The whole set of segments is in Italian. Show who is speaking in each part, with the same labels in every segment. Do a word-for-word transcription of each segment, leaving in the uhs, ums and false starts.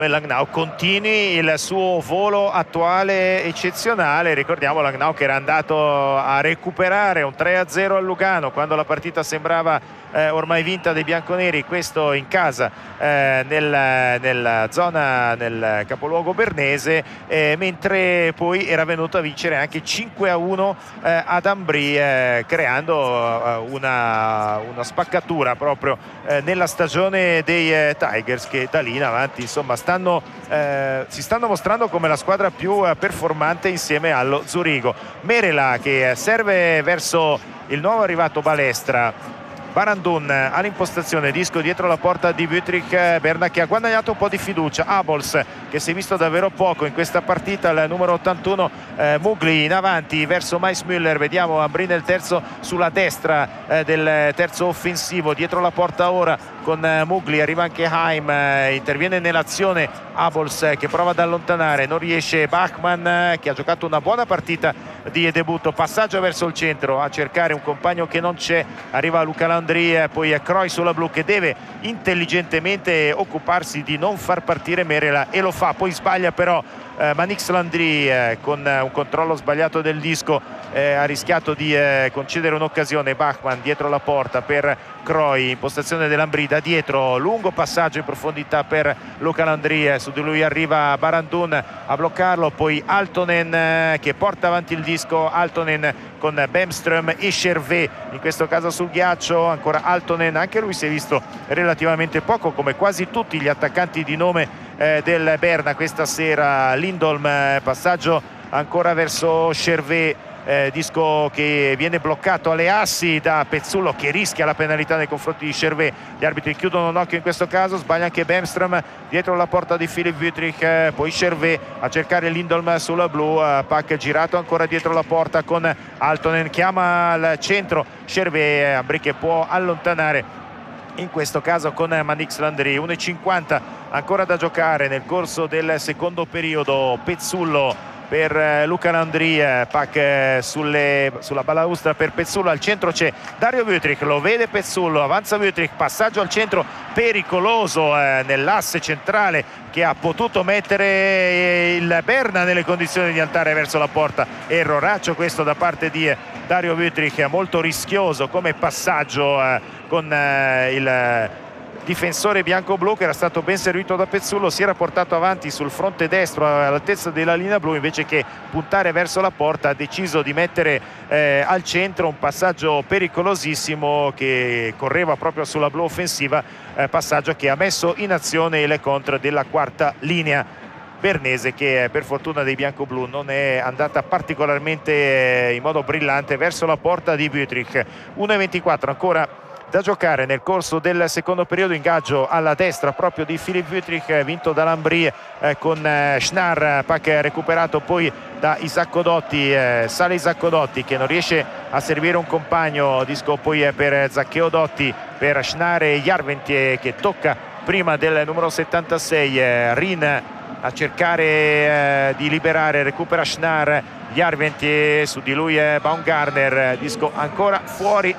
Speaker 1: Langnau continui il suo volo attuale eccezionale. Ricordiamo Langnau che era andato a recuperare un tre a zero a Lugano quando la partita sembrava eh, ormai vinta dai bianconeri, questo in casa eh, nel, nella zona, nel capoluogo bernese, eh, mentre poi era venuto a vincere anche cinque a uno eh, ad Ambri, eh, creando eh, una, una spaccatura proprio eh, nella stagione dei eh, Tigers, che da lì in avanti insomma stanno, eh, si stanno mostrando come la squadra più eh, performante insieme allo Zurigo. Merela che serve verso il nuovo arrivato Balestra. Barandun all'impostazione, disco dietro la porta di Wüthrich. Berna che ha guadagnato un po' di fiducia. Abols che si è visto davvero poco in questa partita, il numero ottantuno. eh, Mugli in avanti verso Mais Müller, vediamo Ambri nel terzo sulla destra eh, del terzo offensivo, dietro la porta ora con eh, Mugli, arriva anche Haim, eh, interviene nell'azione Abols eh, che prova ad allontanare, non riesce. Bachmann eh, che ha giocato una buona partita di debutto, passaggio verso il centro a cercare un compagno che non c'è, arriva Luca Landry, eh, poi è Croy sulla blu che deve intelligentemente occuparsi di non far partire Merela e lo fa, poi sbaglia però eh, Manix Landry eh, con eh, un controllo sbagliato del disco, eh, ha rischiato di eh, concedere un'occasione. Bachmann dietro la porta per Croy, impostazione dell'Ambri da dietro, lungo passaggio in profondità per Luca Landry, eh, su di lui arriva Barandun a bloccarlo, poi Altonen eh, che porta avanti il disco, Altonen con Bemström e Chervé in questo caso sul ghiaccio, ancora Altonen, anche lui si è visto relativamente poco come quasi tutti gli attaccanti di nome eh, del Berna questa sera. Lindholm, eh, passaggio ancora verso Chervé, eh, disco che viene bloccato alle assi da Pezzullo che rischia la penalità nei confronti di Chervé. Gli arbitri chiudono un occhio in questo caso, sbaglia anche Bemström dietro la porta di Philipp Wüthrich, eh, poi Chervé a cercare Lindholm sulla blu, eh, Pack girato ancora dietro la porta con Altonen, chiama al centro Chervé, eh, Ambri che può allontanare in questo caso con Manix Landry. uno e cinquanta ancora da giocare nel corso del secondo periodo. Pezzullo per Luca Landry, Pack sulle, sulla balaustra per Pezzullo, al centro c'è Dario Wüthrich, lo vede Pezzullo, avanza Wüthrich, passaggio al centro pericoloso eh, nell'asse centrale che ha potuto mettere il Berna nelle condizioni di andare verso la porta. Erroraccio questo da parte di Dario Wüthrich, molto rischioso come passaggio eh, con eh, il difensore bianco-blu che era stato ben servito da Pezzullo, si era portato avanti sul fronte destro all'altezza della linea blu, invece che puntare verso la porta ha deciso di mettere eh, al centro un passaggio pericolosissimo che correva proprio sulla blu offensiva, eh, passaggio che ha messo in azione il contro della quarta linea bernese che per fortuna dei bianco-blu non è andata particolarmente in modo brillante verso la porta di Wüthrich. uno e ventiquattro ancora da giocare nel corso del secondo periodo, ingaggio alla destra proprio di Philipp Wüthrich vinto da Landry eh, con eh, Schnarr, Pack recuperato poi da Isacco Dotti, eh, sale Isacco Dotti che non riesce a servire un compagno, disco poi eh, per Zaccheo Dotti, per Schnarr e Järventie che tocca prima del numero settantasei, eh, Rin a cercare eh, di liberare, recupera Schnarr, Järventie su di lui è Baumgartner, disco ancora fuori.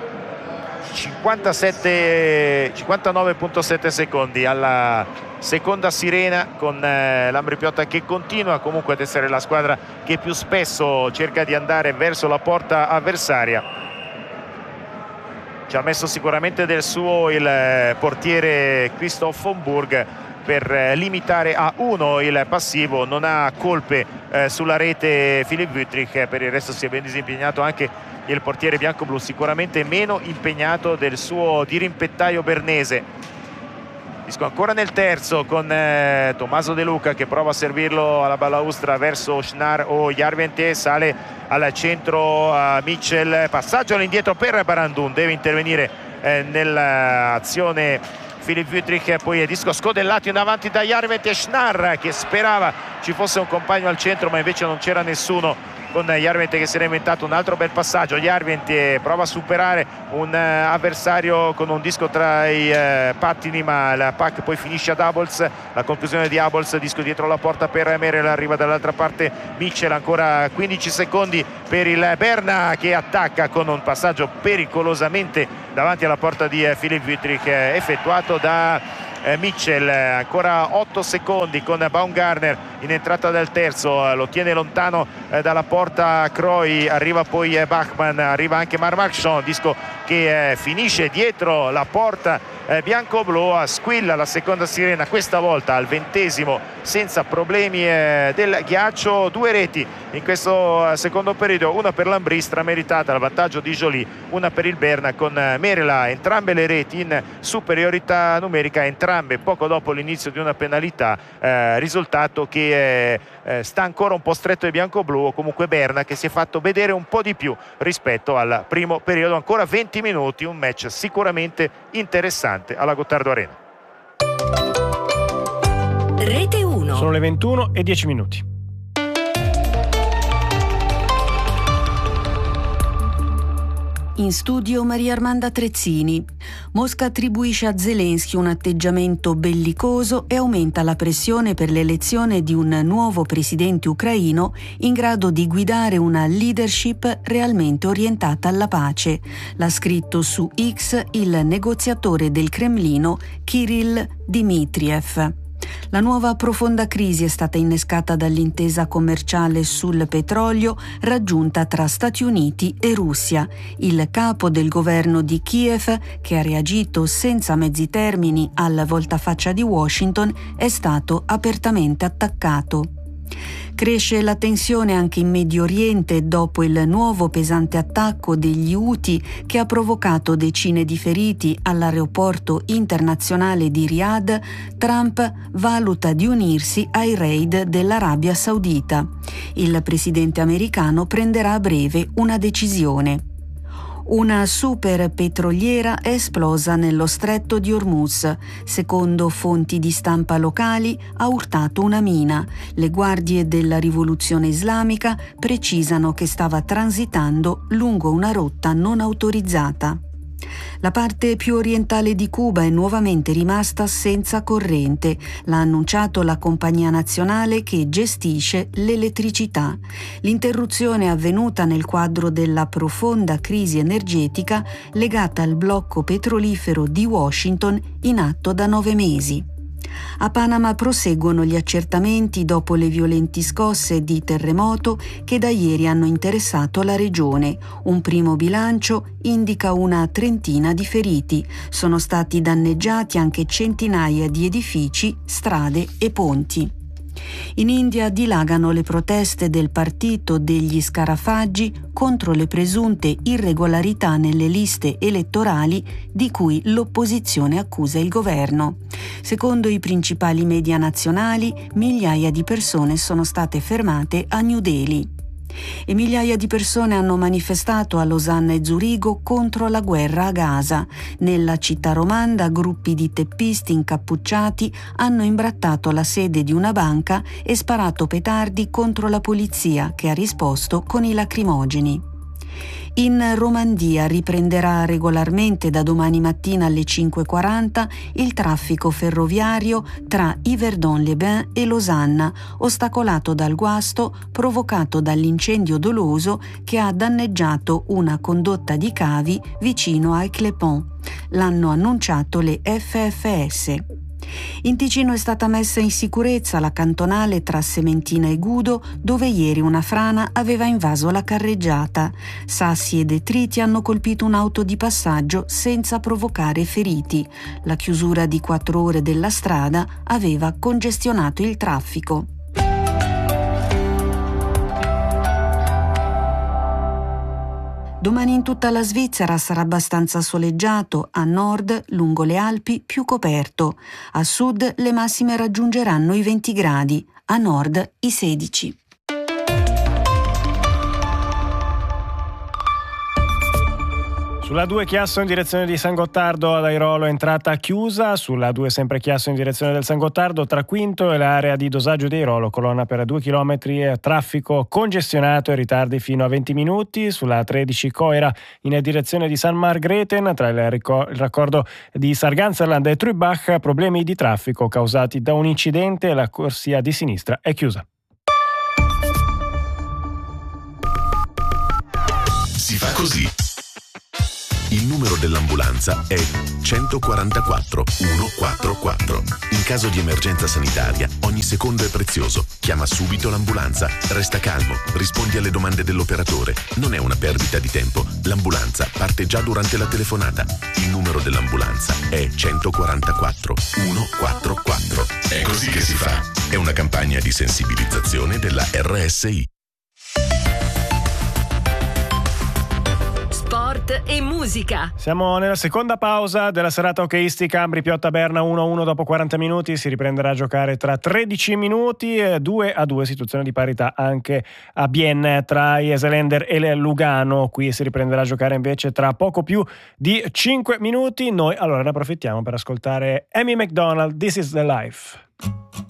Speaker 1: cinquantasette, cinquantanove virgola sette secondi alla seconda sirena con eh, l'Ambri Piotta che continua comunque ad essere la squadra che più spesso cerca di andare verso la porta avversaria. Ci ha messo sicuramente del suo il portiere Christoph von Burg per eh, limitare a uno il passivo, non ha colpe eh, sulla rete Philipp Wüthrich, per il resto si è ben disimpegnato anche il portiere bianco-blu, sicuramente meno impegnato del suo dirimpettaio bernese. Disco ancora nel terzo con eh, Tommaso De Luca che prova a servirlo alla balaustra verso Schnarr o Järventie, sale al centro uh, Mitchell, passaggio all'indietro per Barandun, deve intervenire eh, nell'azione Philipp Wüthrich, poi è disco scodellato in avanti da Järventie, Schnarr che sperava ci fosse un compagno al centro ma invece non c'era nessuno, con Järventie che si era inventato un altro bel passaggio. Järventie prova a superare un uh, avversario con un disco tra i uh, pattini, ma la Pack poi finisce ad Abols, la conclusione di Abols, disco dietro la porta per Merela, arriva dall'altra parte Mitchell, ancora quindici secondi per il Berna che attacca con un passaggio pericolosamente davanti alla porta di uh, Philipp Wüthrich, effettuato da eh, Mitchell, ancora otto secondi con Baumgartner in entrata del terzo, lo tiene lontano eh, dalla porta Croy, arriva poi eh, Bachmann, arriva anche Marc-Marchand, disco che eh, finisce dietro la porta eh, bianco-blu, squilla la seconda sirena, questa volta al ventesimo senza problemi eh, del ghiaccio. Due reti in questo eh, secondo periodo, una per l'Ambri strameritata, il vantaggio di Joly, una per il Berna con eh, Merela, entrambe le reti in superiorità numerica, entrambe poco dopo l'inizio di una penalità, eh, risultato che eh, eh, sta ancora un po' stretto ai bianco-blu, o comunque Berna che si è fatto vedere un po' di più rispetto al primo periodo. Ancora venti minuti, un match sicuramente interessante alla Gottardo Arena.
Speaker 2: Rete uno.
Speaker 3: Sono le ventuno e dieci minuti.
Speaker 2: In studio Maria Armanda Trezzini. Mosca attribuisce a Zelensky un atteggiamento bellicoso e aumenta la pressione per l'elezione di un nuovo presidente ucraino in grado di guidare una leadership realmente orientata alla pace. L'ha scritto su X il negoziatore del Cremlino Kirill Dmitriev. La nuova profonda crisi è stata innescata dall'intesa commerciale sul petrolio raggiunta tra Stati Uniti e Russia. Il capo del governo di Kiev, che ha reagito senza mezzi termini alla voltafaccia di Washington, è stato apertamente attaccato. Cresce la tensione anche in Medio Oriente dopo il nuovo pesante attacco degli Houthi che ha provocato decine di feriti all'aeroporto internazionale di Riyadh. Trump valuta di unirsi ai raid dell'Arabia Saudita. Il presidente americano prenderà a breve una decisione. Una super petroliera è esplosa nello stretto di Hormuz. Secondo fonti di stampa locali, ha urtato una mina. Le guardie della rivoluzione islamica precisano che stava transitando lungo una rotta non autorizzata. La parte più orientale di Cuba è nuovamente rimasta senza corrente. L'ha annunciato la compagnia nazionale che gestisce l'elettricità. L'interruzione è avvenuta nel quadro della profonda crisi energetica legata al blocco petrolifero di Washington in atto da nove mesi. A Panama proseguono gli accertamenti dopo le violenti scosse di terremoto che da ieri hanno interessato la regione. Un primo bilancio indica una trentina di feriti. Sono stati danneggiati anche centinaia di edifici, strade e ponti. In India dilagano le proteste del partito degli scarafaggi contro le presunte irregolarità nelle liste elettorali di cui l'opposizione accusa il governo. Secondo i principali media nazionali, migliaia di persone sono state fermate a New Delhi. E migliaia di persone hanno manifestato a Losanna e Zurigo contro la guerra a Gaza. Nella città romanda gruppi di teppisti incappucciati hanno imbrattato la sede di una banca e sparato petardi contro la polizia, che ha risposto con i lacrimogeni. In Romandia riprenderà regolarmente da domani mattina alle cinque e quaranta il traffico ferroviario tra Yverdon-les-Bains e Losanna, ostacolato dal guasto provocato dall'incendio doloso che ha danneggiato una condotta di cavi vicino a Eclepont. L'hanno annunciato le F F S. In Ticino è stata messa in sicurezza la cantonale tra Sementina e Gudo, dove ieri una frana aveva invaso la carreggiata. Sassi e detriti hanno colpito un'auto di passaggio senza provocare feriti. La chiusura di quattro ore della strada aveva congestionato il traffico. Domani in tutta la Svizzera sarà abbastanza soleggiato, a nord, lungo le Alpi, più coperto. A sud le massime raggiungeranno i venti gradi, a nord i sedici.
Speaker 3: Sulla due Chiasso in direzione di San Gottardo ad Airolo, entrata chiusa. Sulla due sempre Chiasso in direzione del San Gottardo tra Quinto e l'area di dosaggio di Airolo, colonna per due chilometri, traffico congestionato e ritardi fino a venti minuti. Sulla tredici Coira in direzione di San Margrethen tra il, ricor- il raccordo di Sarganserland e Trübach, problemi di traffico causati da un incidente e la corsia di sinistra è chiusa.
Speaker 4: Si fa così. Il numero dell'ambulanza è centoquarantaquattro centoquarantaquattro. In caso di emergenza sanitaria, ogni secondo è prezioso. Chiama subito l'ambulanza. Resta calmo, rispondi alle domande dell'operatore. Non è una perdita di tempo. L'ambulanza parte già durante la telefonata. Il numero dell'ambulanza è centoquarantaquattro centoquarantaquattro. È così che si fa. È una campagna di sensibilizzazione della R S I.
Speaker 5: Sport e musica.
Speaker 3: Siamo nella seconda pausa della serata hockeyistica. Ambri Piotta Berna uno a uno dopo quaranta minuti, si riprenderà a giocare tra tredici minuti, due a due, situazione di parità anche a Bienne tra Jeseländer e Lugano. Qui si riprenderà a giocare invece tra poco più di cinque minuti. Noi allora ne approfittiamo per ascoltare Amy McDonald, This is the Life.